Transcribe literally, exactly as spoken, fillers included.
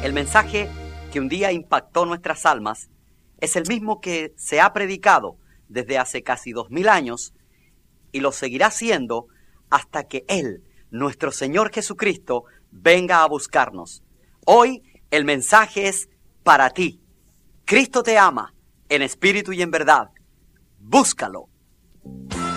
El mensaje que un día impactó nuestras almas es el mismo que se ha predicado desde hace casi dos mil años y lo seguirá siendo hasta que Él, nuestro Señor Jesucristo, venga a buscarnos. Hoy el mensaje es para ti. Cristo te ama en espíritu y en verdad. Búscalo.